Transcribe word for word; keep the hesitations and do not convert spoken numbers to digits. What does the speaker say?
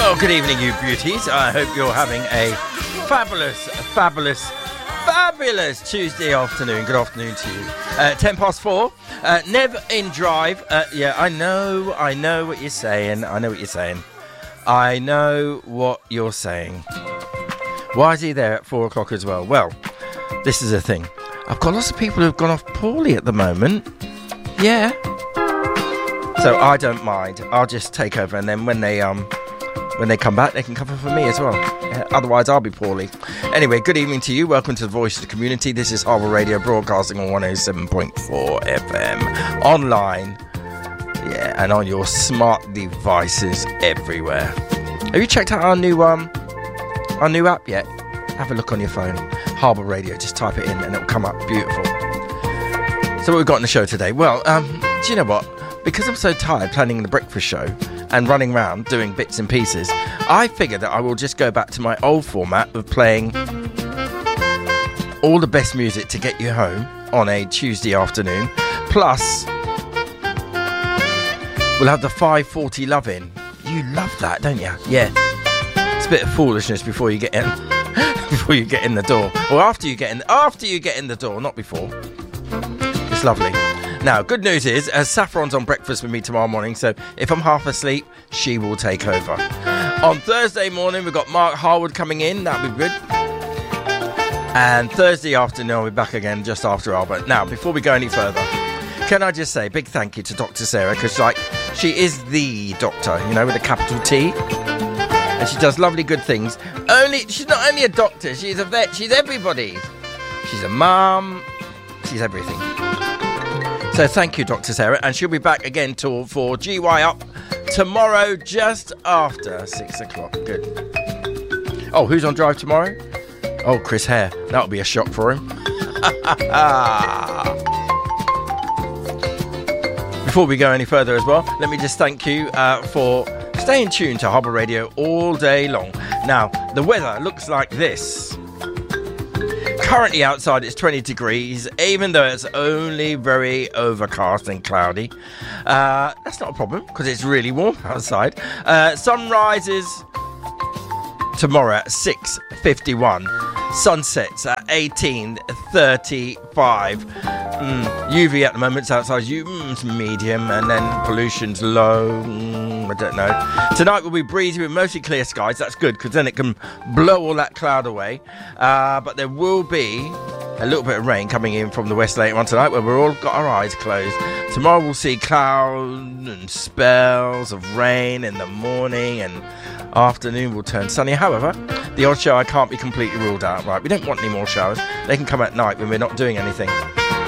Well, good evening, you beauties. I hope you're having a fabulous, fabulous, fabulous Tuesday afternoon. Good afternoon to you. Uh, ten past four. Uh, Nev in Drive. Uh, yeah, I know, I know what you're saying. I know what you're saying. I know what you're saying. Why is he there at four o'clock as well? Well, this is the thing. I've got lots of people who've gone off poorly at the moment. Yeah. So I don't mind. I'll just take over, and then when they um when they come back, they can cover for me as well. Yeah, otherwise, I'll be poorly. Anyway, good evening to you. Welcome to the Voice of the Community. This is Harbour Radio, broadcasting on one oh seven point four F M, online, yeah, and on your smart devices everywhere. Have you checked out our new um our new app yet? Have a look on your phone. Harbour Radio. Just type it in, and it'll come up beautiful. So what we've got on the show today? Well, um, do you know what? Because I'm so tired planning the breakfast show and running around doing bits and pieces, I figured that I will just go back to my old format of playing all the best music to get you home on a Tuesday afternoon. Plus, we'll have the five forty love-in. You love that, don't you? Yeah. It's a bit of foolishness before you get in, before you get in the door, or after you get in. After you get in the door, not before. It's lovely. Now, good news is, uh, Saffron's on breakfast with me tomorrow morning, so if I'm half asleep, she will take over. On Thursday morning, we've got Mark Harwood coming in. That'll be good. And Thursday afternoon, I'll be back again just after Albert. Now, before we go any further, can I just say a big thank you to Doctor Sarah, because, like, she is the doctor, you know, with a capital T. And she does lovely, good things. Only, she's not only a doctor, she's a vet, she's everybody. She's a mum, she's everything. So thank you, Doctor Sarah, and she'll be back again to, for G Y Up tomorrow just after six o'clock. Good. Oh, who's on drive tomorrow? Oh, Chris Hare. That'll be a shock for him. Before we go any further as well, let me just thank you uh, for staying tuned to Harbour Radio all day long. Now, the weather looks like this. Currently outside it's twenty degrees, even though it's only very overcast and cloudy. Uh, that's not a problem, because it's really warm outside. Uh, sun rises tomorrow at six fifty-one. Sunsets at eighteen thirty-five. Mm, U V at the moment outside, mm, it's medium, and then pollution's low. Mm, I don't know. Tonight will be breezy with mostly clear skies. That's good, because then it can blow all that cloud away. Uh, but there will be a little bit of rain coming in from the west later on tonight, where we've all got our eyes closed. Tomorrow we'll see clouds and spells of rain in the morning, and afternoon will turn sunny. However, the odd shower can't be completely ruled out. Right, we don't want any more showers. They can come at night when we're not doing anything.